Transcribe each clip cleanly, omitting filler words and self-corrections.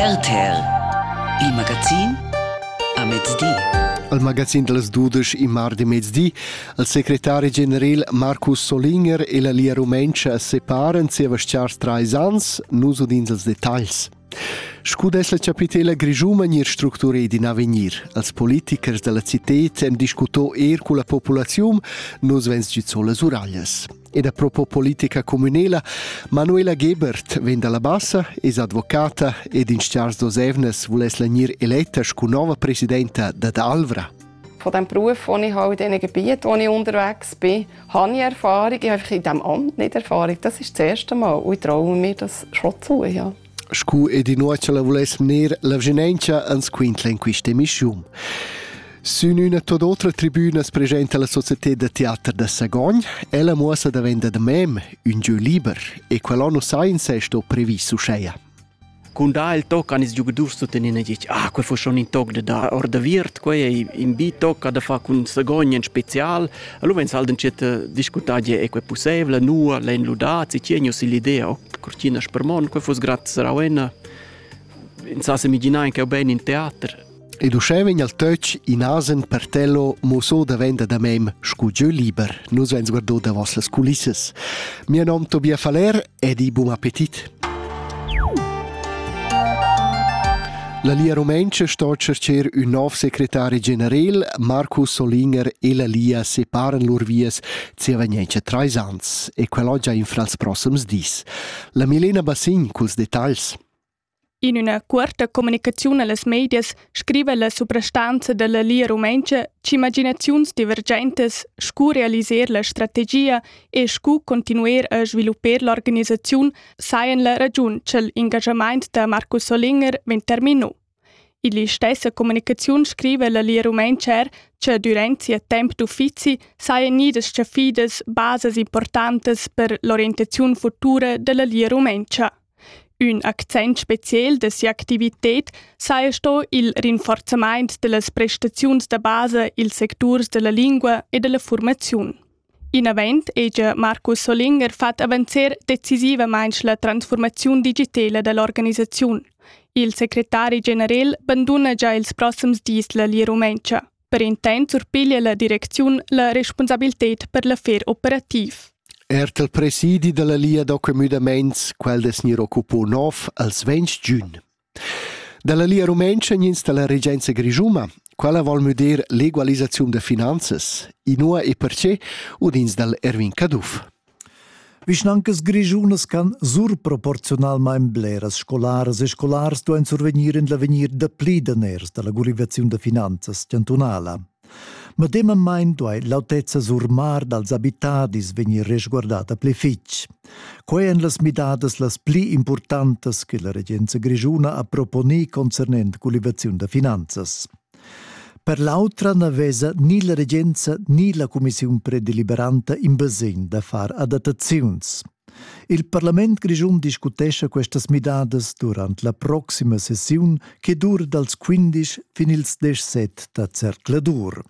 Ter, il magazin a mezz'dì. Al magazin de las dudes in mardi mezz'dì, il segretari general Marcus Solinger e la Lia Rumentia separan sieva schars 3 ans, nus udins els detalls. Scudes la capitela Grigiuma nir structure in avenir. Els politikers de la citet hem discuto con la populazione, nus vens giuzzo las urallas. Ed a propos politica comunela, Manuela Gebert, ven da la bassa, es advocata ed in schars dos evnes vules la nir eletta scu nova presidenta da Alvra. Von dem Beruf, den ich in diesen Gebieten, wo ich unterwegs bin, habe ich Erfahrung. Ich habe einfach in diesem Amt nicht Erfahrung. Das ist das erste Mal und ich traue mir das schon zu. Ja. Scu e di nuoce la vules venir la Vgenencia ans quintla in questa emissione. Su una tod'altra tribuna si presenta la Società de Teatro de Sagogn. Ella muossa da venda de mem un giù liber e quell'anno sa in sesto previsto sceia. Quando ha il tocco, hanno i giocatori sostenendo e dicono quel fu schon in tocco da orda virt, quel in bitocca da fa con Sagogn in speciale. Allora wenn salden c'è discutare è quel possibile, nuova, l'en ludazzi, c'è l'idea, o cortina spermon, quel fu grazie a una. In sase immaginare che è bene in teatro. Ed uscevegn al touch in asen per tello muso da venda da mem scugiu liber. Nus vens guardò da vostras culisses. Mio nome Tobia Faler ed i buon appetit. La Lia Rumentia sta a cercare un nuovo segretario generale, Marcus Solinger e la Lia separan lur vies zia 3 ans e quello già in frals prossims dis. La Milena Bassin culs dettagls. In una corta comunicazione alle medias scrive la soprastanza della Lia Rumentia che immaginazioni divergenti scu realizzare la strategia e scu continuare a sviluppare l'organizzazione saien la ragione che l'engagement da Marcus Solinger ven terminò. In la stessa comunicazione scrive la Lia Rumentia che durante il tempo d'uffici saien nidas scafidas bases importantes per l'orientazione futura della Lia Rumentia. Un accent special de sia activitet sae sto il rinforzamento delle prestazioni da base il sectors della lingua e della formazione. In avent ege Marcus Solinger fat avancer decisivamente la trasformazione digitale dell'organizzazione. Il segretario generale banduna già ils prossims dis la Lia Rumentia. Per intent surpiglia la direzione la responsabilità per l'affair operativ. Ert il presidi della Lia Documudaments, quel des nir occupò nov als 20 giugn. Dalla Lia Rumentia nins della Regenza Grigiuma, quella vol muder l'egualizzazione de finanzas, inua e perché udins dal Erwin Kaduf. Vischnancas Grigiunas can surproporcionalmein bleras scolares e scolars duen survenir in l'avenir de pli deners della gurivazione de finanzas cantonala. Ma demam main duai l'autezza surmar dals abitadis venir resguardata ple fitch. Quei en las midades las pli importantes che la Regenza Grigiuna a proponi concernent cultivazione de finanzas. Per l'autra n'avesa ni la Regenza ni la Commissione predeliberante in basen da far adattazions. Il Parlament Grigiun discutesce questas midades durant la proxima sessione che dur dals 15 fin ils 17 da cercladur.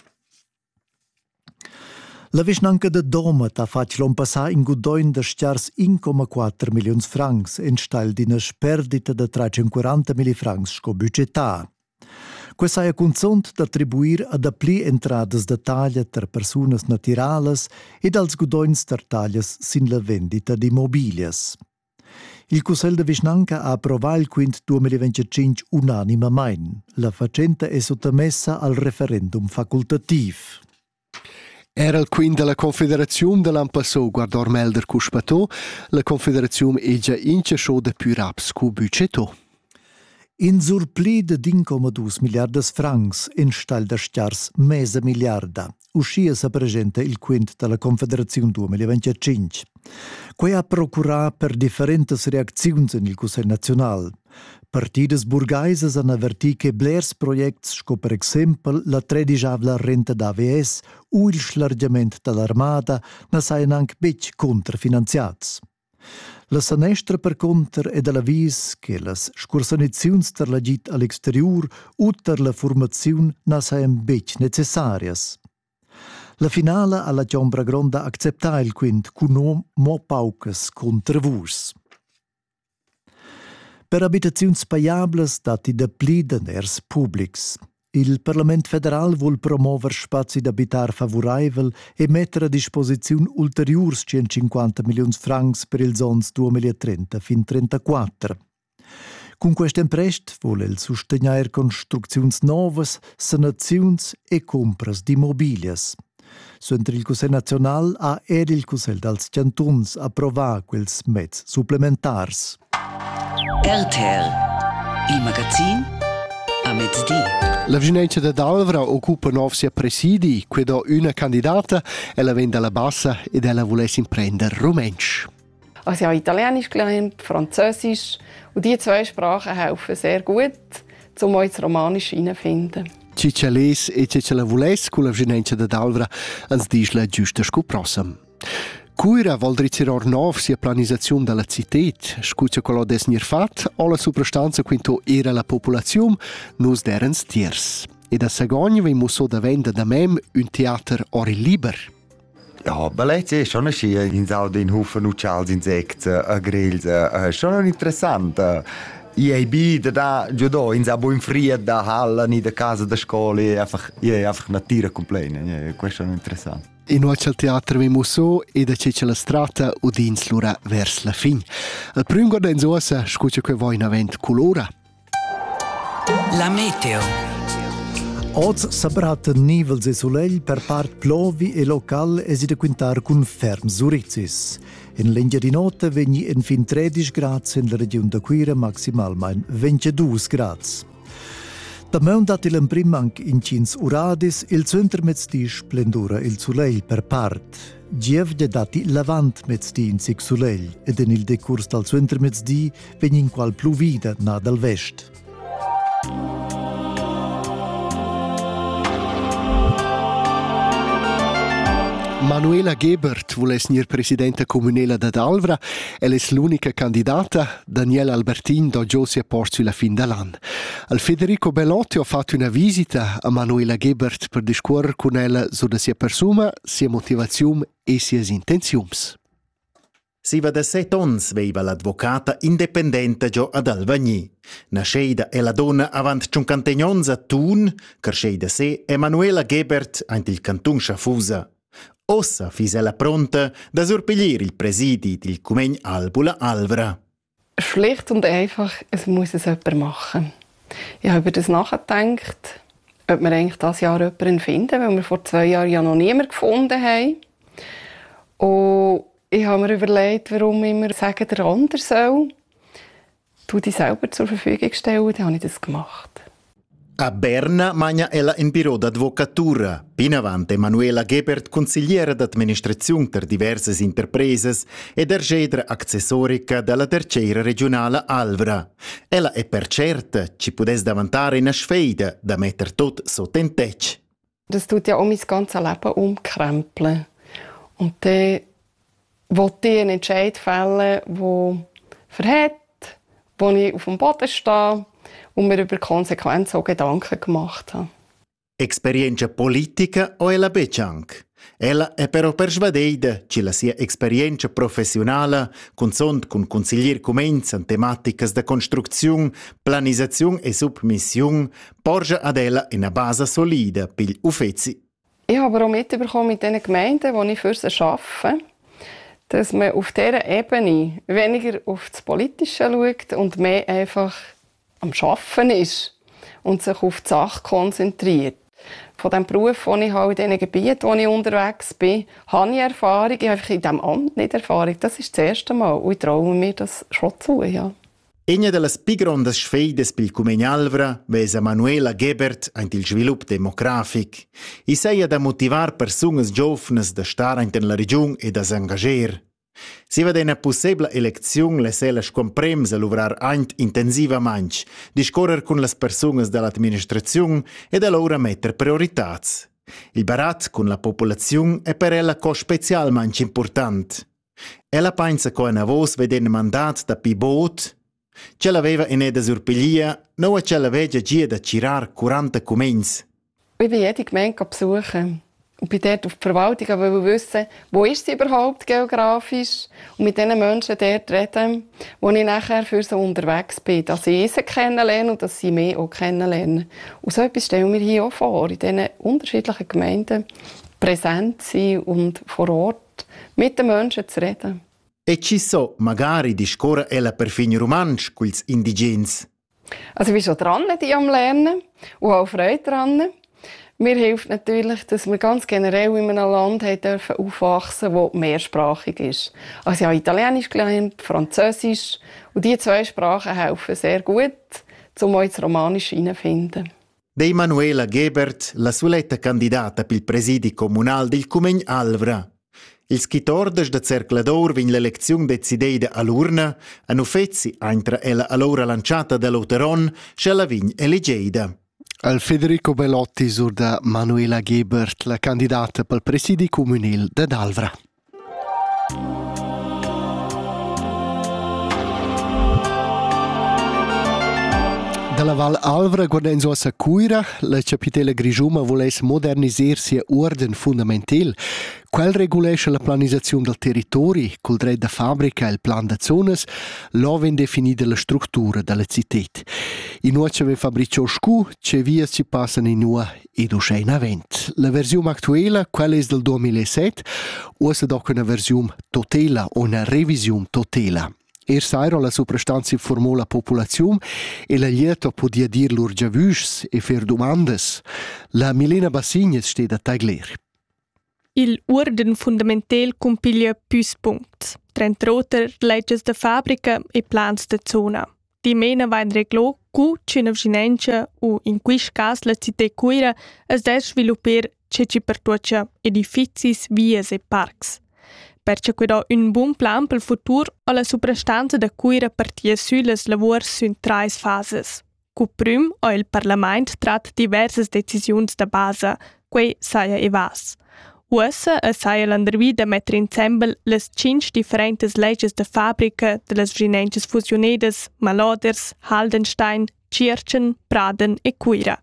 La vischnanca de Doma ta fac l'on passà in gudoin de schars 1,4 milions francs en stal d'ina sperdita de 340.000 francs sco budgetà. Questa è consont d'attribuir ad appli entradas de taglia ter personas naturales ed als gudoins ter taglias sin la vendita di mobilias. Il Cussel de Vischnanca ha approvato il quint 2025 unanimamente. La facenta è sottomessa al referendum facultativ. Era il quint della Confederazione dell'Ampassò, guardò Melder Cuspatò, la Confederazione è già incesciò de più raps cu budgetò. In surpli de 1,2 miliardas francs in stal da stars mesa miliarda. Uscia sa presenta il quint della Confederazione 2025. Quei ha procurà per differentes reaczioni in Cussel Nazional. Partides burgaises han avertì che blers projects sco per exempel la 13avla renta d'AVS o il slargiament dell'armata na saien anche bec contrafinanziats. La sanestra per conter è della vis che las scursaniziuns ter la git all'exterior o ter la formazione na saien bec necessarias. La finala alla Ciombra Gronda accepta il quint cu no mo paucas contra vus. Per abitaziuns paiablas dati da pli deners publics. Il Parlament federal vuol promover spazi d'abitar favoraivel e mettere a disposizione ulteriurs 150 milions francs per ils ons 2030 fin 34. Con questo imprest vuole il sostenere costruziuns novas, sanaziuns e compras di mobilias. Suenter il Consiglio Nazional ha il Consiglio dels Cantons approvato quels mezzi supplementars. RTL, il magazin a mezz'dì. La vicinanza da Dalvra occupa novsia presidi, quando una candidata ella vende alla bassa ed ella volesse imprendere Rumensch. Also ich habe Italienisch gelernt, Französisch und die zwei Sprachen helfen sehr gut, um uns Romanisch hineinzufinden. Cicciales e Cicciala volesse con la vicinanza da Dalvra ans disla giusta sco prossam. Cuira vol ricirar nov sia planizazione della citet, scuccia quello des nir fat, o la soprastanza quinto era la popolazione, nus derens tiers. E da Sagogna vemo so da venda da mem un teater ori liber. Ja, ballet è schon aschi in Saudi in Hufen Uchals Insekten, Grills, schon interessant. IAB da judo in Sabo in Fried da Halle in der casa da Schule einfach Natur completa, questo è interessante. In oggi al teatro vemo so e da c'è la strada o dins l'ora vers la fin. Il primo guarda in zosa scuccia che voi in avent colora. La meteo. Oz sabraten nivels e soleil per part plovi e local e si da quintar con ferm zurizis. In linea di notte vegni in fin 13 grads in la regione da Quira maximalmein 22 grads. Da meun dat il prim anc in cins uradis il centro mezzdi splendura il soleil per part. Gievde dati lavant mezzdi in sig soleil ed in il decurs dal centro mezzdi vegni in qual pluvida na dal vest. Manuela Gebert vuole essere presidente comunale da Dalvra. Ella è l'unica candidata. Daniela Albertin da Josia porsi la fin dall'anno. Al Federico Bellotti ha fatto una visita a Manuela Gebert per discorrere con ella sulla sua persona, sua motivazione e sue intenzioni. Si va da 7 ons veiva l'advocata independente già ad Alvagni. Nasceida è la donna avant 50 ons a Thun, cresceida se Emanuela Gebert ant il canton Schafusa. Ossa fis ella pronta da surpiglier il presidi del Cumegn Albula Alvra. Schlicht und einfach, es muss es jemand machen. Ich habe über das nachgedacht, ob wir eigentlich dieses Jahr jemanden finden, weil wir vor 2 Jahren ja noch niemanden gefunden haben. Und ich habe mir überlegt, warum immer sagen, der andere soll. Du dich selber zur Verfügung stellen, dann habe ich das gemacht. A Berna magna ella in biro d'advocatura. Pinavant Emanuela Gebert, consigliera d'administrazione per diverse interpreses ed ergedra accessorica della tercera regionale Alvra. Ella è per certa ci pudes davantare una sfida da metter tot sotto in tec. Das tut ja auch mein ganzes Leben umkrempeln. Und dann wollte ich einen Entscheid fällen, der verhält, wo ich auf dem Boden stehe, und mir über Konsequenzen auch Gedanken gemacht habe. Esperienza politica o ella becianc? Ella è però persvadeida che la sia esperienza professionale consont con consiglier comenza in tematiche da costruzione, planizzazione e submissione porge ad ella una base solida per gli uffizi. Ich habe aber auch mitbekommen mit den Gemeinden, die ich für sie arbeite, dass man auf dieser Ebene weniger auf das Politische schaut und mehr einfach am Arbeiten ist und sich auf die Sache konzentriert. Von dem Beruf, den ich in diesen Gebieten, wo ich unterwegs bin, habe ich Erfahrung. Ich habe in diesem Amt nicht Erfahrung. Das ist das erste Mal und ich traue mir das schon zu. Ja. Una delle più grandi sfide per il Cumegn Alvra vesa Manuela Gebert ant il sviluppo demografico. I sei da motivare persone giovani da stare in la regione e da s'engagiare. Si va una possibile elezione le sele scomprems a luvrar aint intensivamente, discorrer con le persone dell'amministrazione e da loro mettere priorità. Il barat con la popolazione è per ella co specialmente importante. Ella pensa che una voce vede un mandato da pibot, ce l'aveva in eda surpiglia, non ce l'aveva già da cirar 40 comens. Ich bin jede Gemeinde besuchen. Und bin dort auf die Verwaltung, aber wir wissen, wo ist sie überhaupt geografisch und mit diesen Menschen dort reden, wo ich nachher für sie unterwegs bin, dass ich sie kennenlerne und dass sie mich auch kennenlernen. Und so etwas stellen wir hier auch vor, in diesen unterschiedlichen Gemeinden präsent sein und vor Ort mit den Menschen zu reden. E ci so magari discorre ella per fini romansch quils indigens. Also ich bin schon dran, die am Lernen und auch Freude dran. Mir hilft natürlich, dass wir ganz generell in einem Land dürfen aufwachsen, das mehrsprachig ist. Also ich habe Italienisch gelernt, Französisch und diese 2 Sprachen helfen sehr gut, um auch ins Romanische hineinzufinden. De Emanuela Gebert, la soletta candidata per il presidi comunal del Cumegn Alvra. Ils chitordes de cerclador vin l'elezione decidida all'urna, a Nufezzi, entra ella allora lanciata dall'Oteron, se la vign elegida. Al Federico Bellotti sur da Manuela Gebert, la candidata pel presidi comunil de Alvra. Dalla Val Alvra guarden so a Cuira, la capitella Grigiuma voles modernisir sia orden fundamental. Quel regulesce la planizazione del territori, col dret da fabbrica e il plan de zonas, lo ven definida la struttura della citet. In nuoce ven fabricio scu, ce vias ci passano in nua ed uscein avent. La versione attuella, quella è del 2007, usa doc una versione totela o una revisione totela. Sairo la soprastanza informò la popolazione e la lieto podia dir lur già vus e fer domandas. La Milena Bassignes steht a tagler. Il orden fundamental compiglia pius punts. Trentroter legges de fabbrica e plans de zona. Di mena vain reglo cu cinavginentia u in quis cas la cité Cuira es des svilupper ce ci pertuocia edificis, vias e parcs. Perciò quedò un buon plan per il futuro o la soprastanza da Cuira partia sulle lavori in 3 fases. Cu prim o il Parlament trat diverse decisioni da base, que saia evas. Uessa saia l'andrvi da mettere insieme le 5 differenti leggi de fabbrica de las vinences fusionedas Maloders, Haldenstein, Circhen, Praden e Cuira.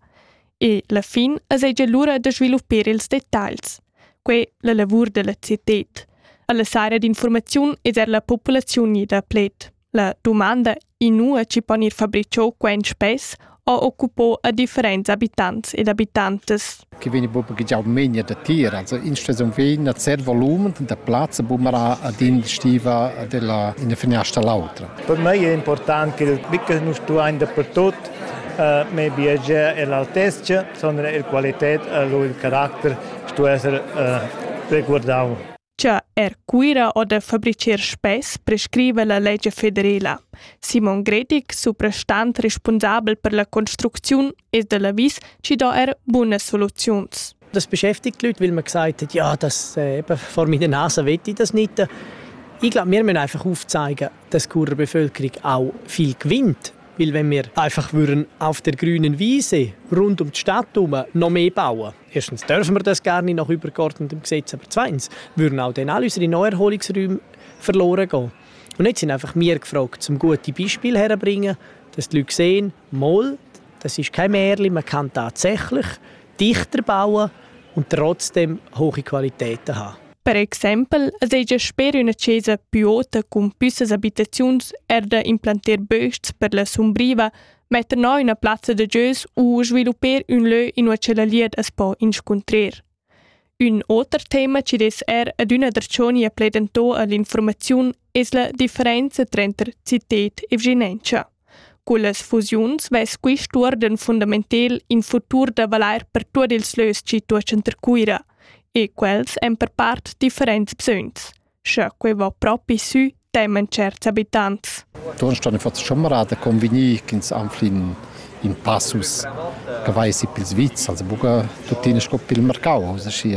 E la fin è l'ora de sviluppare ils dettagls, que la lavur de la citet. Alla sera d'informazione è la popolazione da plet. La domanda in nua ci può ir fabricio quen spes o occupò a differenti abitanti ed abitantes. Che viene proprio già meglio da tira, also in stagione viene certo volume da piazza bumara ad investiva della in finestra l'altra. Per me è importante che il bicco non sto in dappertutto, ma viaggia e l'altezza, sondern la qualità e il carattere sto essere riguardato. Cia Cuira o da fabricer spes prescrive la legge federale. Simon Gredig, soprastant responsabel per la construzione e della vis, ci dà buone soluzioni. Das beschäftigt die Leute, weil man gesagt hat, ja, das vor meiner Nase will ich das nicht. Ich glaube, wir müssen einfach aufzeigen, dass die Churer Bevölkerung auch viel gewinnt. Weil wenn wir einfach auf der grünen Wiese rund um die Stadt herum noch mehr bauen, erstens dürfen wir das gar nicht nach übergeordnetem Gesetz, aber zweitens würden auch dann all unsere Neuerholungsräume verloren gehen. Und jetzt sind einfach wir gefragt, um gute Beispiele herzubringen, dass die Leute sehen, mal, das ist kein Märchen, man kann tatsächlich dichter bauen und trotzdem hohe Qualitäten haben. Per esempio, è spero una chiesa più alta con più abitazioni da implantar bösts per la sombriva, mettere noi una piazza de giois o sviluppare un lö in cui la lied es può incontrar. Un altro tema ci des ad una dercioni a pledentò all'informazione è la differenza tra citet e vicinanza. Con le fusioni ves questo orden fondamentale in futuro da valer per tutti i lös ci tuocen ter Cuira. E quels han per part differents bisogns. Scha que va proprio su temen certs abitants. Torn stanno fatto sciamarata conveni che in passus che vai si pil Sviz, also buca tutti ne scoppi il mercato, also si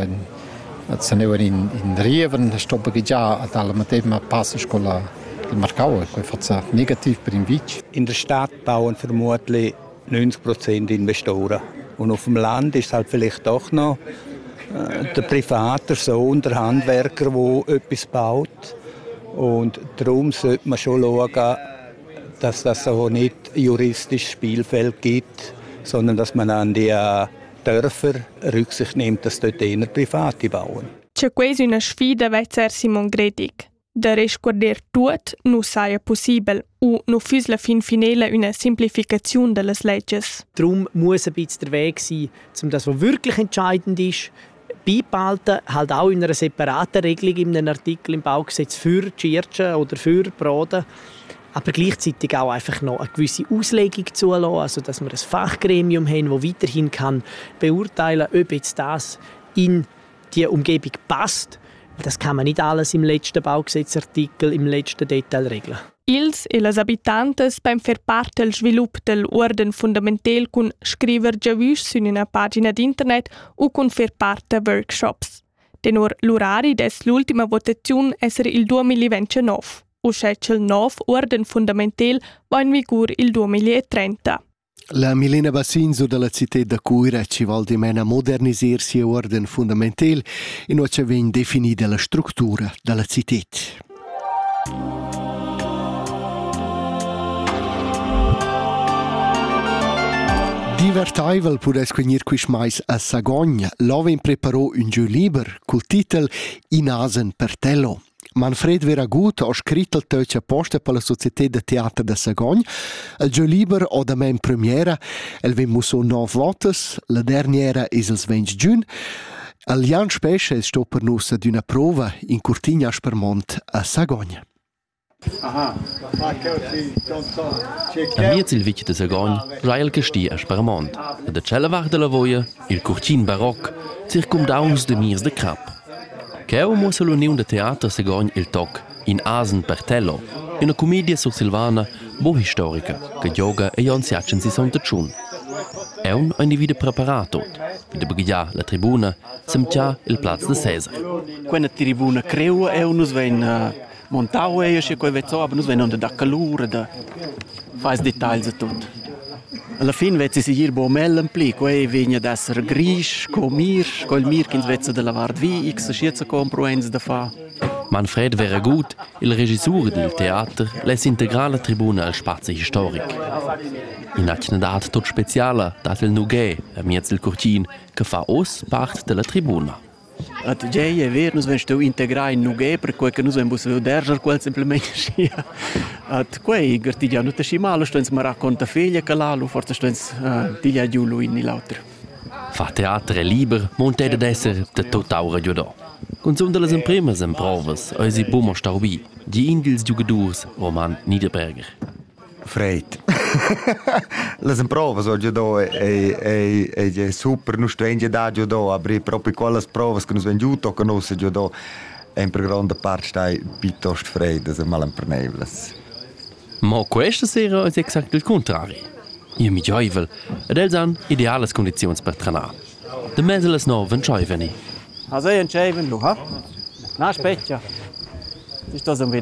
in Rieven stoppa che già ad alla matema passus con il mercato, e que fatto negativ per in Vic. In der Stadt bauen vermutlich 90% Investoren und auf dem Land ist halt vielleicht doch noch der private Sohn, der Handwerker, der etwas baut. Und darum sollte man schon schauen, dass das so nicht juristisches Spielfeld gibt, sondern dass man an die Dörfer Rücksicht nimmt, dass dort eher Private bauen. C'è quasi una sfida verso Simon Gredig. Da resguarder tut non sia possibile o non fus la fin finale una simplificazione delle legges. Darum muss ein bisschen der Weg sein, um das, was wirklich entscheidend ist, beibehalten, halt auch in einer separaten Regelung in einem Artikel im Baugesetz für die Kirche oder für Broden, aber gleichzeitig auch einfach noch eine gewisse Auslegung zulassen, also dass wir ein Fachgremium haben, das weiterhin kann beurteilen kann, ob jetzt das in die Umgebung passt. Das kann man nicht alles im letzten Baugesetzartikel, im letzten Detail regeln. Ils e las abitantes beim fer part del svilup del orden fundamental cun scriver giavus su una pagina d'internet o cun fer part de workshops. Tenor l'orari des l'ultima votazione esser il 2029 o scecel nov orden fundamental va in vigor il 2030. La Milena Bassinzo della città da Cuira ci vuol di meno modernisarsi a ordine fondamentale e non ci viene definita la struttura della città. Divertaivel pudes venir quis mais a Sagogna. Loven preparò un giù liber col titel In Asen per Tello. Manfred Veragut ha scritto il teuce apposta per la Società de Teatro de Sagogna. Il giù liber o da men premiera. El vem musso 9 votes. La derniera is il 20 giugno. Il Jan Spesce sto per nus ad una prova in Cortigna Spermont a Sagogna. Amiez il vice de Sagogna, Rael Casti a Spermont. Da cella var de la voia, il Curcin baroc, circumdaus de mirs de crap. Cheu musa l'unione de teatro Sagogna il toc In Asen per Tello, una commedia sursilvana, bohistorica, che gioca e Jon Siacen si son tachun. Eun ha divide preparato, de baglia la tribuna, semtia il Platz de Cesar. Quella tribuna creua e unus ven montau e che coi vezzo, aber nus ven onda da calura, da faz details e tot. Alla fin vezzi si hier bo mellen pli, quei vegna d'esser grisch, co mir ch'ins vezza de lavar vi, x schietza compruenz da fa. Manfred Veragut, il regissore del teatro, les integrala tribuna al spazio historic. In acna dat tot speciala, dat il Nugè, a miez il Curcin, che fa os part della tribuna. At gei è ver, nus vensteu integra in Nugè, per quei che nus ven bus derger quel semplicemente schia. At quei gertigia nu te schimalo, stoens ma racconta figlia calalu, forse stoens diglia giulu in l'altro. Fa teatro e liber, monte de esser de totaura giudò. Consum de las imprimas en provas, oisi bumo staubi, di indils giugadurs, Roman Niederberger. Freit. Las provas ho giudò è super, nu stuengia da giudò, abri proprio quelle provas che nus ven giù tocca nos giudò, in per grande parte stai piuttosto freit, das mal impernevles. Ma questa sera è esatto il contrario. Io mi gioivel, ed elsan ideales condizioni per tranar. De meseles no vencioveni. Also entscheiden, ha? Na specchia. Ist das